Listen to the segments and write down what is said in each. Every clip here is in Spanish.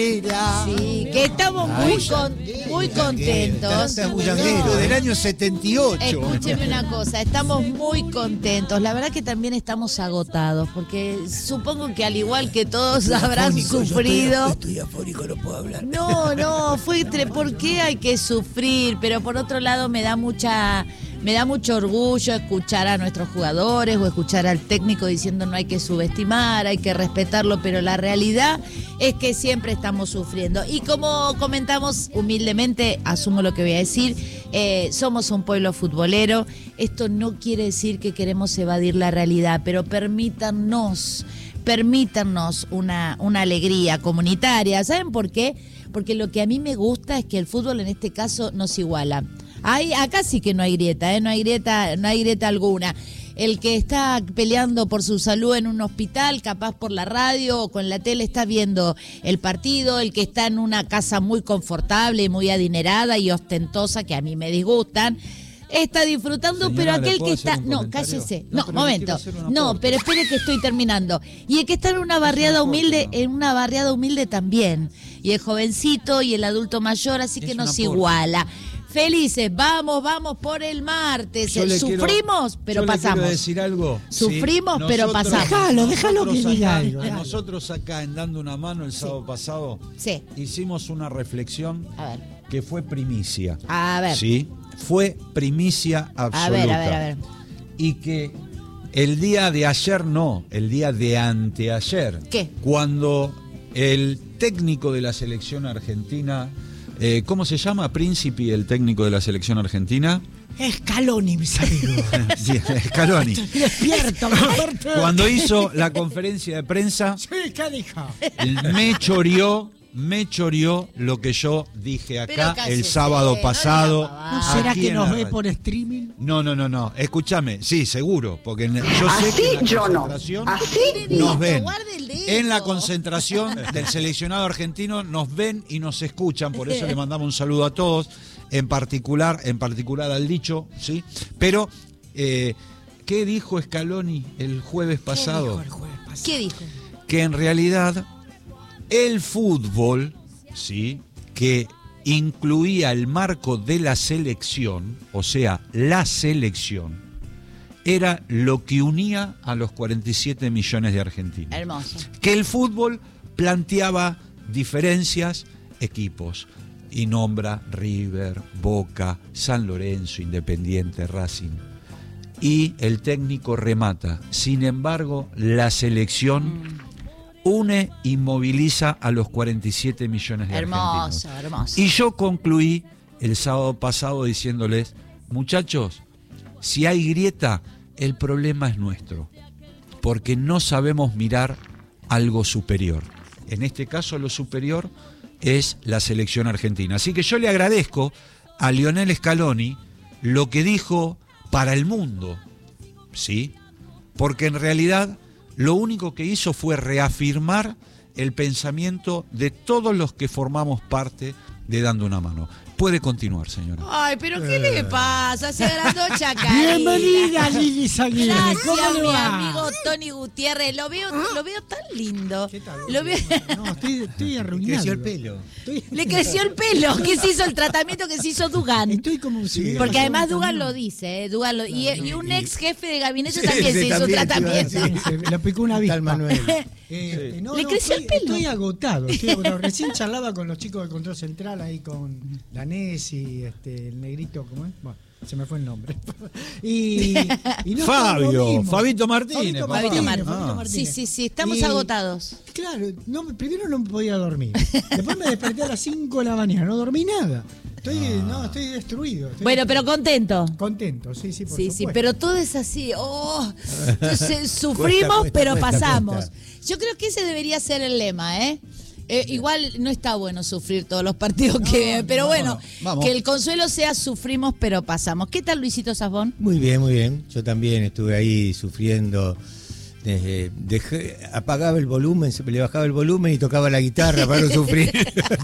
Sí, que estamos muy contentos. Del año 78. Escúcheme una cosa, estamos muy contentos. La verdad que también estamos agotados, porque supongo que al igual que todos habrán sufrido. Estoy afónico, no puedo hablar. No, ¿por qué hay que sufrir? Pero por otro lado me da mucho orgullo escuchar a nuestros jugadores o escuchar al técnico diciendo no hay que subestimar, hay que respetarlo, pero la realidad es que siempre estamos sufriendo. Y como comentamos humildemente, asumo lo que voy a decir, somos un pueblo futbolero. Esto no quiere decir que queremos evadir la realidad, pero permítannos una alegría comunitaria. ¿Saben por qué? Porque lo que a mí me gusta es que el fútbol en este caso nos iguala. Acá sí que no hay grieta, no hay grieta alguna. El que está peleando por su salud en un hospital, capaz por la radio o con la tele está viendo el partido. El que está en una casa muy confortable, muy adinerada y ostentosa, que a mí me disgustan, está disfrutando. Señora, pero aquel que está... No, cállese. No, momento. No, pero espere que estoy terminando. Y el que está en una barriada humilde también. Y el jovencito y el adulto mayor, así que nos iguala. Felices, vamos por el martes. Sufrimos, pero pasamos. Quiero decir algo. Sufrimos, pero pasamos. Déjalo que diga algo. Nosotros acá en Dando una Mano el sábado pasado hicimos una reflexión que fue primicia. A ver. Sí, fue primicia absoluta. A ver. Y que el día de ayer el día de anteayer. ¿Qué? Cuando el técnico de la selección argentina... ¿Cómo se llama, Príncipe, el técnico de la selección argentina? Scaloni, mis amigos. Sí, Scaloni. Despierto. Cuando hizo la conferencia de prensa, ¿qué dijo? me choreó lo que yo dije acá el cállese, sábado pasado. ¿No será que nos ve por streaming? No. Escúchame, sí, seguro, porque yo sé que en la concentración nos ven. En la concentración del seleccionado argentino nos ven y nos escuchan, por eso le mandamos un saludo a todos, en particular al Dicho, ¿sí? Pero, ¿qué dijo Scaloni el jueves pasado? ¿Qué dijo? Que en realidad el fútbol, ¿sí?, que incluía el marco de la selección, o sea, la selección, era lo que unía a los 47 millones de argentinos. Hermoso. Que el fútbol planteaba diferencias, equipos, y nombra River, Boca, San Lorenzo, Independiente, Racing. Y el técnico remata. Sin embargo, la selección une y moviliza a los 47 millones de argentinos. Hermoso. Y yo concluí el sábado pasado diciéndoles, muchachos, si hay grieta, el problema es nuestro, porque no sabemos mirar algo superior. En este caso, lo superior es la selección argentina. Así que yo le agradezco a Lionel Scaloni lo que dijo para el mundo, ¿sí? Porque en realidad lo único que hizo fue reafirmar el pensamiento de todos los que formamos parte de Dando una Mano. Puede continuar, señora. Ay, pero ¿qué le pasa? Se agrandó Chacarita. Bienvenida, Lili Saguier. ¿Cómo Gracias, le mi va? amigo Tony Gutiérrez. Lo veo tan lindo. ¿Qué tal? Lo veo... No, estoy arruinado. Creció el pelo. Le creció el pelo. ¿Qué se hizo? El tratamiento que se hizo Dugan. Estoy como si... Porque además Dugan lo dice, y un ex jefe de gabinete también se hizo un tratamiento. Le picó una avispa. Tal Manuel. ¿Le creció el pelo? Estoy agotado. Recién charlaba con los chicos del control central ahí con Danés y el negrito, ¿cómo es? Bueno, se me fue el nombre. y no Fabito Martínez. Fabito Martínez. Sí, estamos agotados. Claro, primero no podía dormir. Después me desperté a las 5 de la mañana, no dormí nada. Estoy destruido. Bueno, pero contento. Contento, sí, por supuesto. Sí, pero todo es así. Entonces, sufrimos, pero pasamos. Yo creo que ese debería ser el lema, ¿eh? Igual no está bueno sufrir todos los partidos pero bueno, vamos. Que el consuelo sea sufrimos pero pasamos. ¿Qué tal, Luisito Safón? Muy bien. Yo también estuve ahí sufriendo. Apagaba el volumen, se le bajaba el volumen y tocaba la guitarra para no sufrir.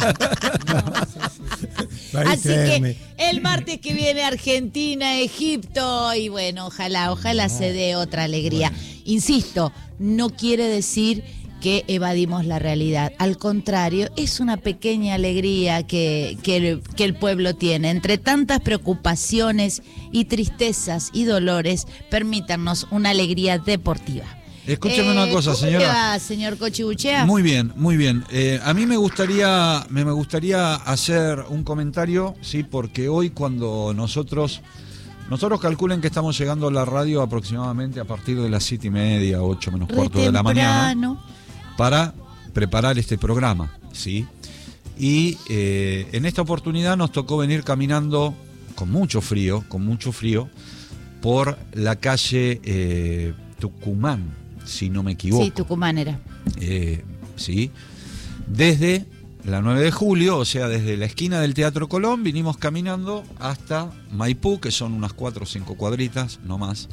Así que el martes que viene Argentina, Egipto y bueno, ojalá se dé otra alegría. Insisto, no quiere decir que evadimos la realidad. Al contrario, es una pequeña alegría que el pueblo tiene. Entre tantas preocupaciones y tristezas y dolores, permítanos una alegría deportiva. Escúcheme una cosa, ¿cómo señora. le va, señor Cochibuchea? Muy bien, muy bien. A mí me gustaría hacer un comentario, sí, porque hoy cuando nosotros calculen que estamos llegando a la radio aproximadamente a partir de las 7:30, 8 menos cuarto de la mañana, para preparar este programa, ¿sí? Y en esta oportunidad nos tocó venir caminando con mucho frío, por la calle Tucumán, si no me equivoco. Sí, Tucumán era. Sí, desde la 9 de julio, o sea, desde la esquina del Teatro Colón, vinimos caminando hasta Maipú, que son unas 4 o 5 cuadritas, no más,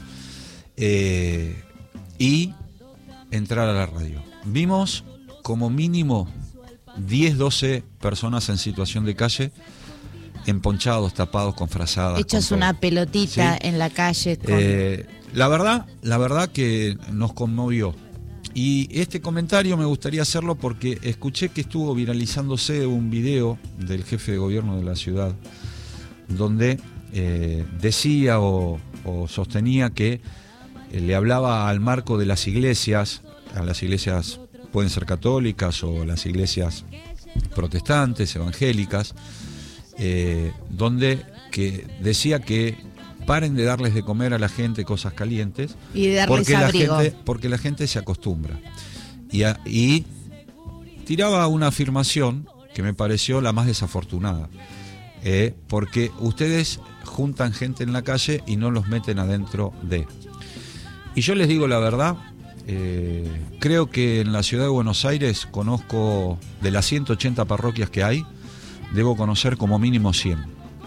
y entrar a la radio. Vimos como mínimo 10, 12 personas en situación de calle, emponchados, tapados, con frazadas. Hechos una pelotita, ¿sí?, en la calle. La verdad que nos conmovió. Y este comentario me gustaría hacerlo porque escuché que estuvo viralizándose un video del jefe de gobierno de la ciudad donde decía o sostenía que le hablaba al marco de las iglesias. A las iglesias pueden ser católicas o las iglesias protestantes, evangélicas, donde que decía que paren de darles de comer a la gente cosas calientes y de darles abrigo, porque la gente se acostumbra. Y tiraba una afirmación que me pareció la más desafortunada, porque ustedes juntan gente en la calle y no los meten adentro de. Y yo les digo la verdad, creo que en la ciudad de Buenos Aires conozco, de las 180 parroquias que hay, debo conocer como mínimo 100.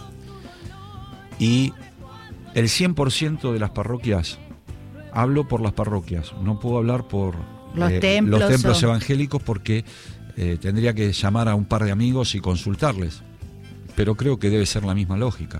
Y el 100% de las parroquias, hablo por las parroquias, no puedo hablar por los templos evangélicos porque tendría que llamar a un par de amigos y consultarles, pero creo que debe ser la misma lógica.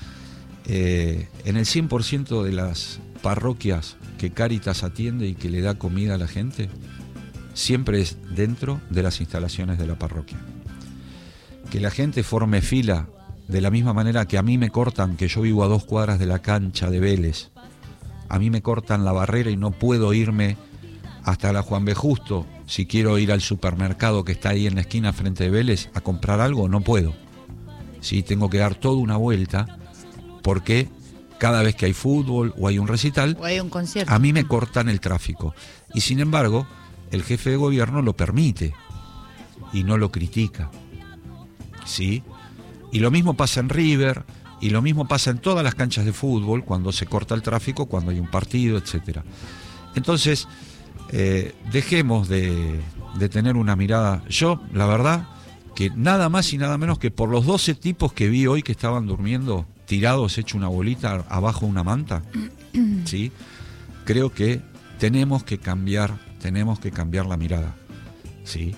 En el 100% de las parroquias que Cáritas atiende y que le da comida a la gente, siempre es dentro de las instalaciones de la parroquia. Que la gente forme fila de la misma manera que a mí me cortan, que yo vivo a 2 cuadras de la cancha de Vélez, a mí me cortan la barrera y no puedo irme hasta la Juan B. Justo, si quiero ir al supermercado que está ahí en la esquina frente de Vélez a comprar algo, no puedo. Sí, tengo que dar toda una vuelta porque cada vez que hay fútbol o hay un recital, o hay un concierto, a mí me cortan el tráfico. Y sin embargo, el jefe de gobierno lo permite y no lo critica. ¿Sí? Y lo mismo pasa en River, y lo mismo pasa en todas las canchas de fútbol, cuando se corta el tráfico, cuando hay un partido, etcétera. Entonces, dejemos de tener una mirada. Yo, la verdad, que nada más y nada menos que por los 12 tipos que vi hoy que estaban durmiendo, tirados, hecho una bolita abajo de una manta, ¿sí? Creo que tenemos que cambiar la mirada, ¿sí?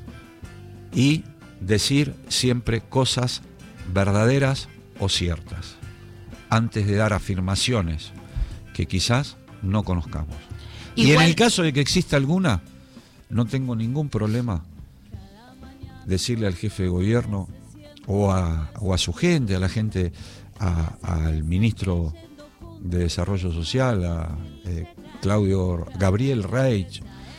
Y decir siempre cosas verdaderas o ciertas, antes de dar afirmaciones que quizás no conozcamos. Igual, y en el caso de que exista alguna, no tengo ningún problema decirle al jefe de gobierno o a su gente, a la gente, al ministro de Desarrollo Social, a Claudio Gabriel Reich,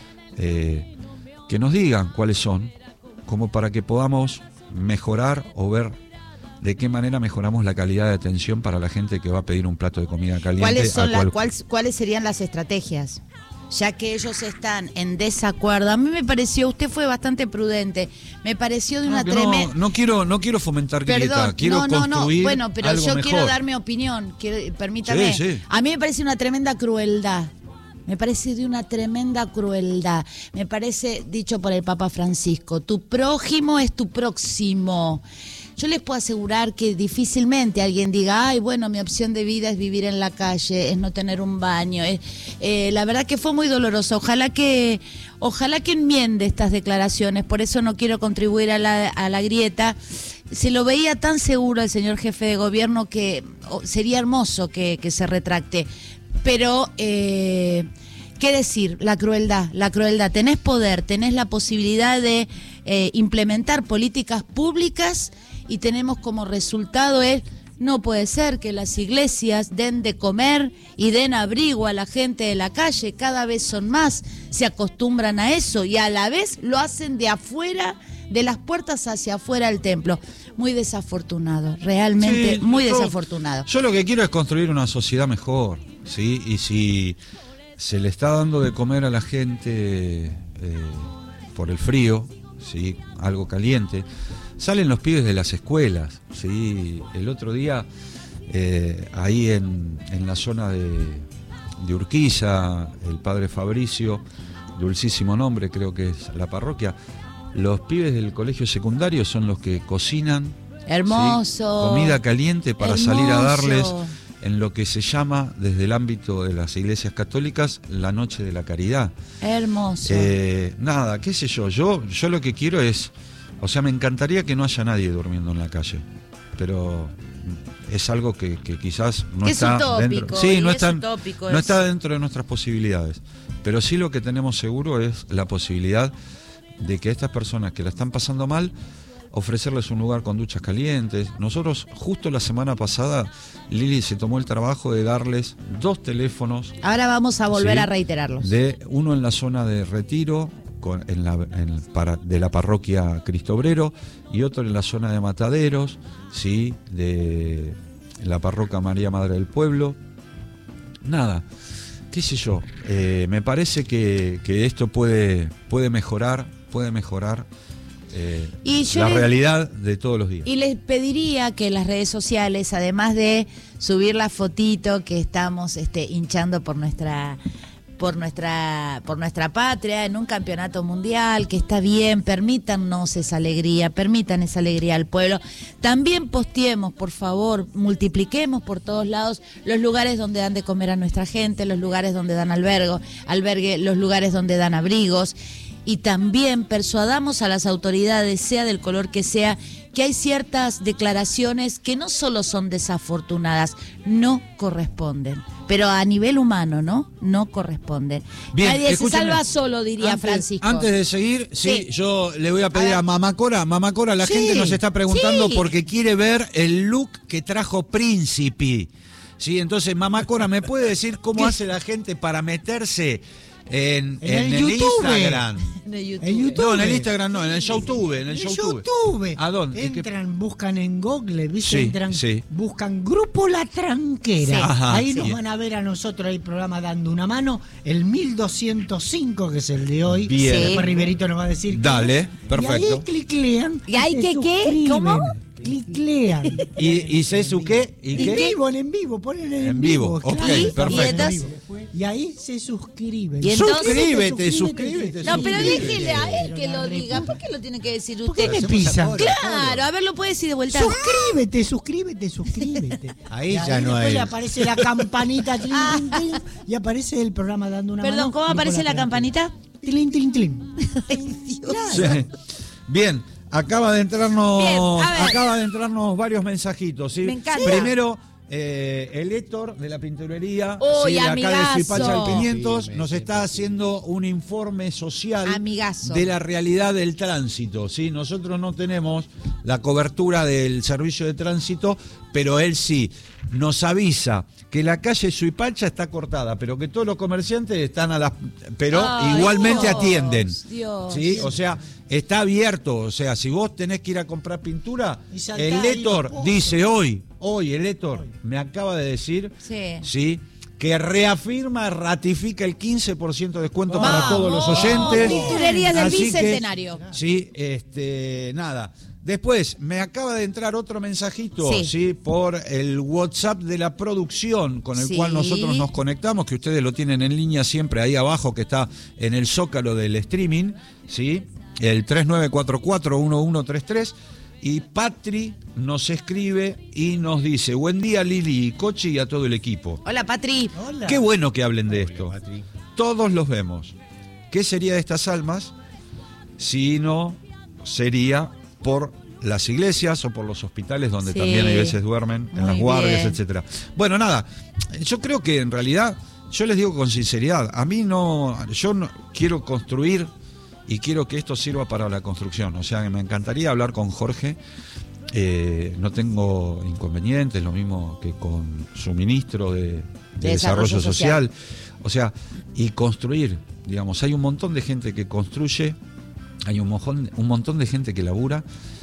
que nos digan cuáles son, como para que podamos mejorar o ver de qué manera mejoramos la calidad de atención para la gente que va a pedir un plato de comida caliente. ¿Cuáles serían las estrategias? Ya que ellos están en desacuerdo. A mí me pareció, usted fue bastante prudente, me pareció de una tremenda... No quiero fomentar grieta, quiero construir bueno, pero algo yo mejor. Quiero dar mi opinión, permítame. Sí. A mí me parece una tremenda crueldad. Me parece de una tremenda crueldad. Me parece, dicho por el Papa Francisco, tu prójimo es tu próximo. Yo les puedo asegurar que difícilmente alguien diga, ay, bueno, mi opción de vida es vivir en la calle, es no tener un baño. La verdad que fue muy doloroso. Ojalá que enmiende estas declaraciones. Por eso no quiero contribuir a la grieta. Se lo veía tan seguro el señor jefe de gobierno que sería hermoso que se retracte. Pero ¿Qué decir? La crueldad. Tenés poder, tenés la posibilidad de implementar políticas públicas y tenemos como resultado no puede ser que las iglesias den de comer y den abrigo a la gente de la calle, cada vez son más, se acostumbran a eso y a la vez lo hacen de afuera, de las puertas hacia afuera del templo. Muy desafortunado, realmente Sí, muy desafortunado. Yo lo que quiero es construir una sociedad mejor, ¿sí? Y si se le está dando de comer a la gente por el frío, ¿sí? Algo caliente, salen los pibes de las escuelas, ¿sí? El otro día, ahí en la zona de Urquiza, el padre Fabricio, dulcísimo nombre, creo que es la parroquia, los pibes del colegio secundario son los que cocinan. Hermoso. ¿Sí? Comida caliente para Hermoso. salir a darles en lo que se llama, desde el ámbito de las iglesias católicas, la Noche de la Caridad. Hermoso. Nada, qué sé yo lo que quiero es, o sea, me encantaría que no haya nadie durmiendo en la calle, pero es algo que quizás no está dentro. Sí, no está dentro de nuestras posibilidades, pero sí lo que tenemos seguro es la posibilidad de que estas personas que la están pasando mal, ofrecerles un lugar con duchas calientes. Nosotros justo la semana pasada, Lili se tomó el trabajo de darles 2 teléfonos. Ahora vamos a volver ¿sí? a reiterarlos. Uno en la zona de Retiro, de la parroquia Cristo Obrero, y otro en la zona de Mataderos, ¿sí? De la parroquia María Madre del Pueblo. Nada, qué sé yo, me parece que esto puede mejorar la realidad de todos los días. Y les pediría que las redes sociales, además de subir la fotito que estamos hinchando por nuestra patria en un campeonato mundial, que está bien, permitan esa alegría al pueblo. También posteemos, por favor, multipliquemos por todos lados los lugares donde dan de comer a nuestra gente, los lugares donde dan albergue, los lugares donde dan abrigos. Y también persuadamos a las autoridades, sea del color que sea, que hay ciertas declaraciones que no solo son desafortunadas, no corresponden. Pero a nivel humano, no corresponden. Bien, nadie se salva solo, diría Francisco. Antes de seguir, sí, yo le voy a pedir a Mamá Cora, la Sí, gente nos está preguntando sí. porque quiere ver el look que trajo Príncipe. Sí, entonces, Mamá Cora, ¿me puede decir cómo hace la gente para meterse en el Instagram? En YouTube. No, en el Instagram no, en el YouTube. En el YouTube. ¿A dónde? Entran, buscan en Google, ¿viste? Sí, Entran, sí. buscan Grupo La Tranquera. Sí. Ajá, ahí sí. nos van a ver a nosotros el programa Dando una Mano, el 1205, que es el de hoy. Bien. Sí. Después Riverito nos va a decir. Dale, Y perfecto. ahí cliclean. ¿Y ahí se qué? suscriben. ¿Cómo? Cliclean. ¿Y Cesu qué? ¿Y qué? En vivo, ponen En vivo, ok, perfecto. Y ahí se suscriben. Y entonces- Suscríbete. No, pero déjele a él que lo diga. ¿Por qué lo tiene que decir ¿Por qué usted? me pisan? Claro, a ver, lo puede decir de vuelta. Suscríbete. Ahí Y ya no después hay. le aparece la campanita, tlin, tlin, tlin, y aparece el programa Dando una Mano. Perdón, ¿cómo aparece la campanita? Tlin, tlin, tlin. Sí. Bien, acaba de entrarnos Bien, a ver. varios mensajitos, ¿sí? Me encanta. Primero, el Héctor de la pinturería, Uy, ¿sí? Acá amigazo. de Suipacha al 500, Sí, nos está haciendo un informe social Amigazo. de la realidad del tránsito, ¿sí? Nosotros no tenemos la cobertura del servicio de tránsito, pero él sí. Nos avisa que la calle Suipacha está cortada, pero que todos los comerciantes están pero Ay, igualmente Dios, atienden. Dios. ¿Sí? O sea, está abierto. O sea, si vos tenés que ir a comprar pintura, Y saltá el ahí Héctor los pozos. dice hoy el Héctor me acaba de decir, Sí. que ratifica el 15% de descuento Vamos. para todos los oyentes. Pinturerías del Así que, Bicentenario. sí, nada. Después, me acaba de entrar otro mensajito, Sí. ¿sí? Por el WhatsApp de la producción, con el Sí. cual nosotros nos conectamos, que ustedes lo tienen en línea siempre ahí abajo, que está en el zócalo del streaming, ¿sí? El 3944-1133. Y Patri nos escribe y nos dice: buen día, Lili y Cochi, y a todo el equipo. Hola, Patri. Hola. Qué bueno que hablen de esto. Patri. Todos los vemos. ¿Qué sería de estas almas si no sería por las iglesias o por los hospitales donde Sí. también hay veces duermen, en Muy las guardias, bien. etcétera? Bueno, nada, yo creo que en realidad yo les digo con sinceridad, yo no quiero construir y quiero que esto sirva para la construcción. O sea, me encantaría hablar con Jorge. No tengo inconvenientes, lo mismo que con su ministro de Desarrollo Social. O sea, y construir, digamos, hay un montón de gente que construye, hay un montón de gente que labura.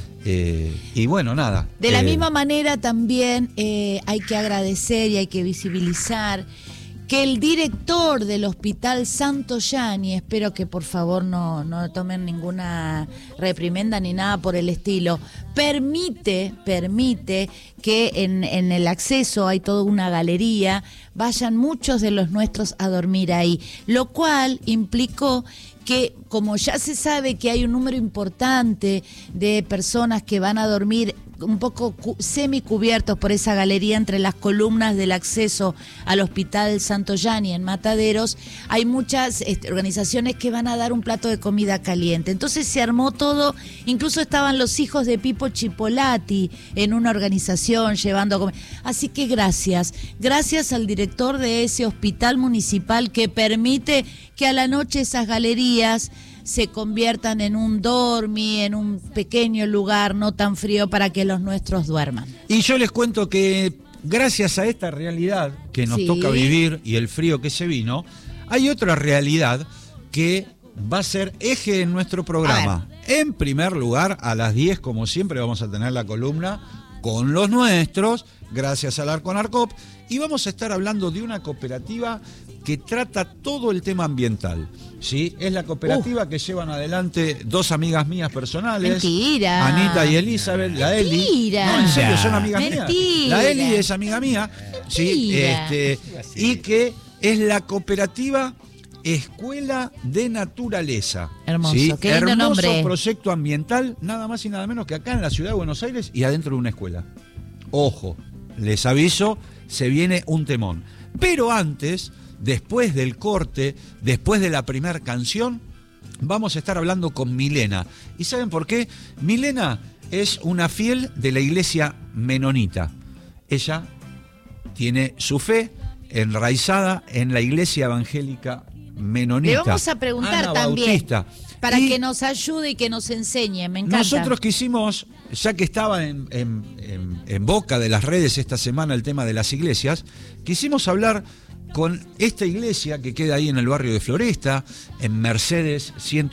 Y bueno, nada. De la misma manera también hay que agradecer y hay que visibilizar que el director del Hospital Santoyani, espero que por favor no tomen ninguna reprimenda ni nada por el estilo, permite que en el acceso hay toda una galería, vayan muchos de los nuestros a dormir ahí, lo cual implicó que, como ya se sabe que hay un número importante de personas que van a dormir un poco semicubiertos por esa galería entre las columnas del acceso al Hospital Santoyani en Mataderos, hay muchas organizaciones que van a dar un plato de comida caliente. Entonces se armó todo, incluso estaban los hijos de Pipo Chipolati en una organización llevando comida. Así que gracias al director de ese hospital municipal que permite que a la noche esas galerías se conviertan en un dormi, en un pequeño lugar no tan frío para que los nuestros duerman. Y yo les cuento que gracias a esta realidad que nos toca vivir y el frío que se vino, hay otra realidad que va a ser eje en nuestro programa. En primer lugar, a las 10, como siempre, vamos a tener la columna con los nuestros, gracias al Arcon Arcop, y vamos a estar hablando de una cooperativa que trata todo el tema ambiental, ¿sí? Es la cooperativa que llevan adelante dos amigas mías personales. Mentira. Anita y Elizabeth, la Eli. Mentira. No, en serio, son amigas mías. Mentira. La Eli es amiga mía, ¿sí? Y que es la cooperativa Escuela de Naturaleza. Hermoso, ¿sí? qué lindo Hermoso nombre. proyecto ambiental, nada más y nada menos que acá en la ciudad de Buenos Aires y adentro de una escuela. Ojo, les aviso, se viene un temón. Pero antes, después del corte, después de la primera canción, vamos a estar hablando con Milena. ¿Y saben por qué? Milena es una fiel de la iglesia menonita. Ella tiene su fe enraizada en la iglesia evangélica menonita. Le vamos a preguntar Ana también Bautista. para Y que nos ayude y que nos enseñe. Me encanta. nosotros quisimos, ya que estaba en boca de las redes esta semana el tema de las iglesias, quisimos hablar con esta iglesia que queda ahí en el barrio de Floresta, en Mercedes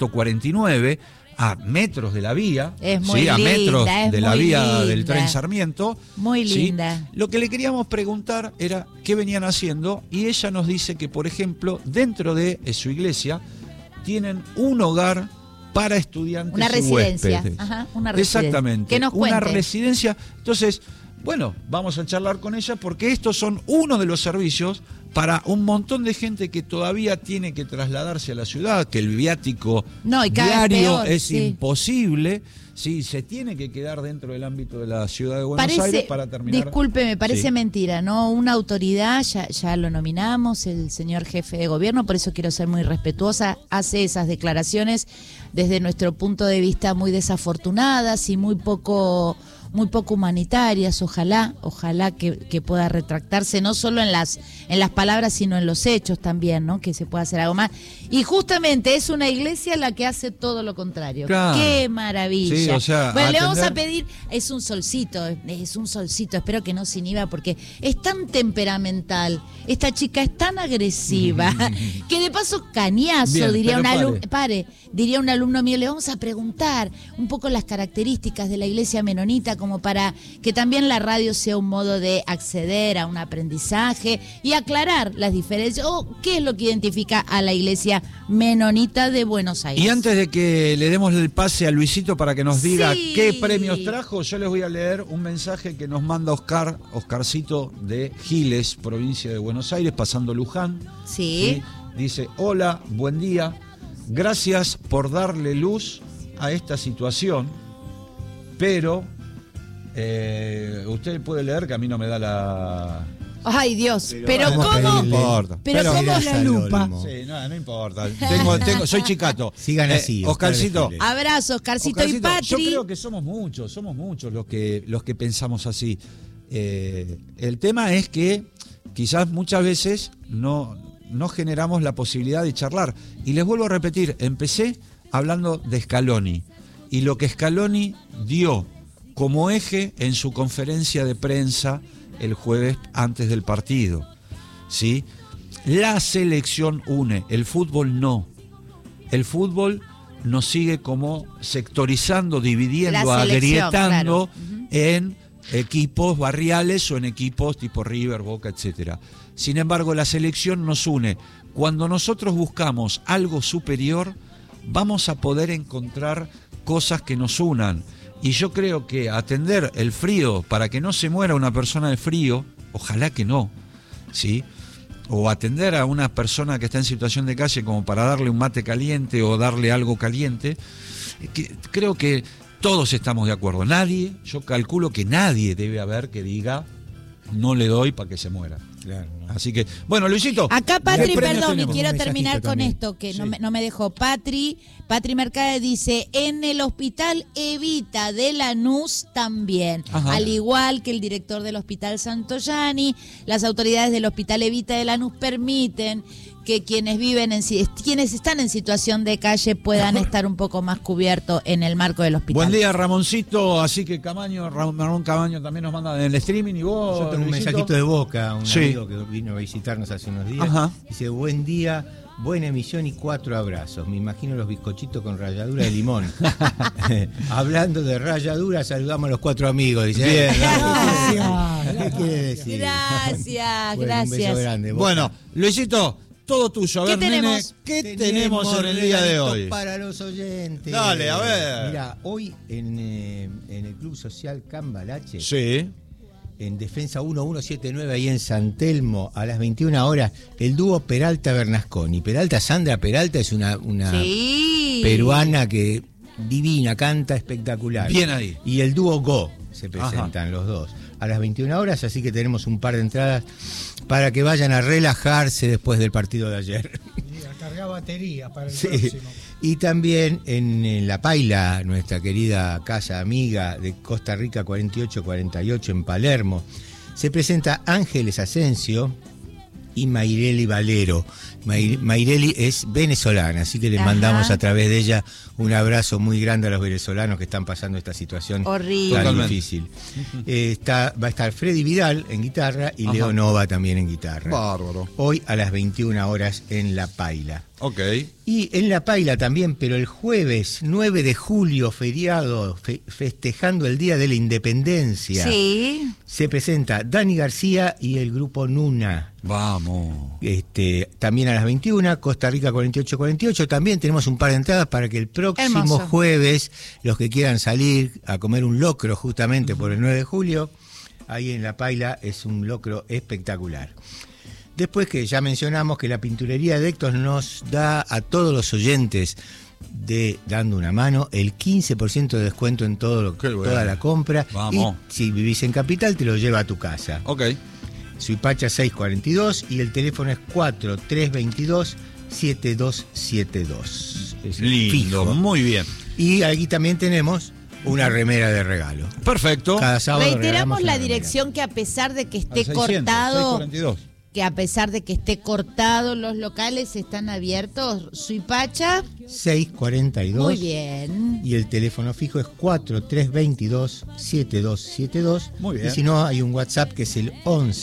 149, a metros de la vía, Es muy ¿sí? A linda, metros es de la muy vía linda. del tren Sarmiento. Muy ¿sí? linda. Lo que le queríamos preguntar era qué venían haciendo, y ella nos dice que, por ejemplo, dentro de su iglesia tienen un hogar para estudiantes Una y residencia. huéspedes. Ajá, una residencia. Exactamente. Que nos una cuente. residencia. Entonces, bueno, vamos a charlar con ella porque estos son uno de los servicios para un montón de gente que todavía tiene que trasladarse a la ciudad, que el viático No, y cada vez diario peor, es sí. imposible. Sí, se tiene que quedar dentro del ámbito de la ciudad de Buenos Aires para terminar. Disculpe, me parece Sí. mentira, ¿no? Una autoridad, ya lo nominamos, el señor jefe de gobierno, por eso quiero ser muy respetuosa, hace esas declaraciones desde nuestro punto de vista muy desafortunadas y muy poco humanitarias. Ojalá que pueda retractarse, no solo en las palabras, sino en los hechos también, ¿no? Que se pueda hacer algo más. Y justamente es una iglesia la que hace todo lo contrario. Claro. ¡Qué maravilla! Sí, o sea, bueno, le vamos a atender- pedir, es un solcito, espero que no se inhiba porque es tan temperamental, esta chica es tan agresiva, que de paso cañazo, Bien, diría un pero alumno, diría un alumno mío, le vamos a preguntar un poco las características de la iglesia menonita, como para que también la radio sea un modo de acceder a un aprendizaje y aclarar las diferencias, o qué es lo que identifica a la iglesia menonita de Buenos Aires. Y antes de que le demos el pase a Luisito para que nos diga Sí. qué premios trajo, yo les voy a leer un mensaje que nos manda Oscarcito de Giles, provincia de Buenos Aires, pasando Luján. Sí. Dice: hola, buen día, gracias por darle luz a esta situación, pero usted puede leer que a mí no me da la... Ay, Dios, pero vamos a ¿cómo? No pedirle. importa. Pero ¿cómo mirás la al lupa? Olmo. Sí, no importa. Soy chicato. Sigan así, Oscarcito. Oscar Giles. Abrazo, Oscarcito y Oscarcito, yo Patri. creo que somos muchos los que pensamos así. El tema es que quizás muchas veces no no generamos la posibilidad de charlar. Y les vuelvo a repetir, empecé hablando de Scaloni y lo que Scaloni dio como eje en su conferencia de prensa el jueves antes del partido, ¿sí? La selección une, el fútbol no. El fútbol nos sigue como sectorizando, dividiendo, agrietando, claro, en equipos barriales o en equipos tipo River, Boca, etcétera. Sin embargo, la selección nos une. Cuando nosotros buscamos algo superior, vamos a poder encontrar cosas que nos unan. Y yo creo que atender el frío para que no se muera una persona de frío, ojalá que no, ¿sí? O atender a una persona que está en situación de calle como para darle un mate caliente o darle algo caliente, creo que todos estamos de acuerdo. Nadie, yo calculo que nadie debe haber que diga no le doy para que se muera. Claro, no. Así que, bueno, Luisito. Acá Patri, perdón, y quiero terminar con esto, que sí, no me dejó. Patri Mercade dice, en el hospital Evita de Lanús también. Ajá. Al igual que el director del hospital Santoyani, las autoridades del hospital Evita de Lanús permiten que quienes están en situación de calle puedan estar un poco más cubiertos en el marco del hospital. Buen día, Ramoncito. Así que Ramón Camaño también nos manda en el streaming. Y vos, yo tengo un mensajito de Boca, un amigo que vino a visitarnos hace unos días. Ajá. Dice, buen día, buena emisión y 4 abrazos. Me imagino los bizcochitos con ralladura de limón. Hablando de ralladura, saludamos a los 4 amigos. Dice, bien, ¿qué quiere decir? Gracias, bueno, gracias. Un beso grande, Boca. Bueno, Luisito, todo tuyo. A ver, tenemos? ¿Qué tenemos en el día de hoy? Para los oyentes. Dale, a ver. Mira, hoy en el Club Social Cambalache. Sí. En Defensa 1179, ahí en San Telmo, a las 21 horas, el dúo Peralta-Bernasconi. Sandra Peralta es una sí, peruana que divina, canta espectacular. Bien ahí. Y el dúo Go se presentan. Ajá. Los dos a las 21 horas, así que tenemos un par de entradas para que vayan a relajarse después del partido de ayer. Y a cargar batería para el próximo. Y también en La Paila, nuestra querida casa amiga de Costa Rica 4848 en Palermo, se presenta Ángeles Asensio y Mayreli Valero. Mayreli es venezolana, así que les mandamos a través de ella un abrazo muy grande a los venezolanos que están pasando esta situación horrible, tan difícil. Va a estar Freddy Vidal en guitarra y Leo Nova también en guitarra. Bárbaro. Hoy a las 21 horas en La Paila. Ok. Y en La Paila también, pero el jueves 9 de julio, feriado, festejando el Día de la Independencia, sí, se presenta Dani García y el grupo Nuna. Vamos. También a las 21, Costa Rica 4848. También tenemos un par de entradas para que el próximo jueves, los que quieran salir a comer un locro justamente por el 9 de julio, ahí en La Paila es un locro espectacular. Después que ya mencionamos que la pinturería de Héctor nos da a todos los oyentes de Dando una Mano el 15% de descuento en toda la compra. Vamos. Y si vivís en Capital te lo lleva a tu casa. Ok. Suipacha 642 y el teléfono es 4322-7272. Lindo, fijo. Muy bien. Y aquí también tenemos una remera de regalo. Perfecto. Cada sábado reiteramos la dirección que a pesar de que esté 600, 642. Que a pesar de que esté cortado, los locales están abiertos. Suipacha 642. Muy bien. Y el teléfono fijo es 4322-7272. Muy bien. Y si no, hay un WhatsApp que es el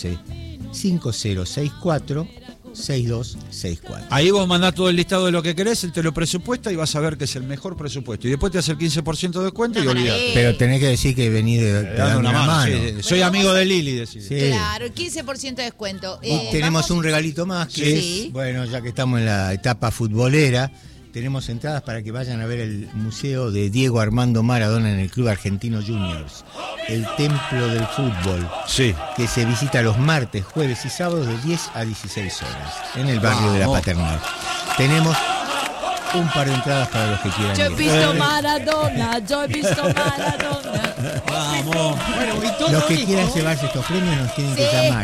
11-5064-6264. Ahí vos mandás todo el listado de lo que querés, él te lo presupuesta y vas a ver que es el mejor presupuesto. Y después te hace el 15% de descuento y olvidate. Pero tenés que decir que venís de dando una mano. Sí, soy amigo de Lili, decís. Sí. Claro, 15% de descuento. Y tenemos un regalito más que es, bueno, ya que estamos en la etapa futbolera, tenemos entradas para que vayan a ver el museo de Diego Armando Maradona en el Club Argentino Juniors, el templo del fútbol, que se visita los martes, jueves y sábados de 10 a 16 horas en el barrio de La Paternal. Tenemos un par de entradas para los que quieran ir. Yo he visto Maradona. Vamos. Bueno, los que quieran llevarse estos premios nos tienen que llamar